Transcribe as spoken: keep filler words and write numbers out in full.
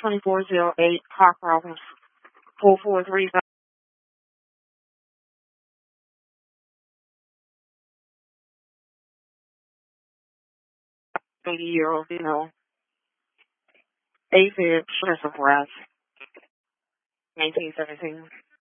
twenty-four oh eight, car problems, four four three five. eighty-year-old female, AFib, stress of breath, nineteen seventeen.